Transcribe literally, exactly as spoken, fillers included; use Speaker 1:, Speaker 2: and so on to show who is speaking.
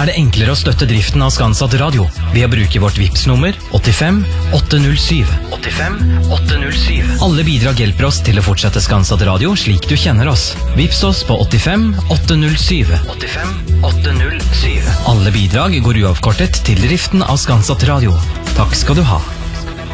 Speaker 1: er det enklere å støtte driften av Skanset Radio ved å bruke vårt Vipps-nummer åttifem åtte null syv. åttifem åtte null syv. Alle bidrag hjelper oss til å fortsette Skanset Radio slik du kjenner oss. Vipps oss på åttifem åtte null syv. åttifem åtte null syv. Alle bidrag går uavkortet til driften av Skanset Radio. Takk skal du ha.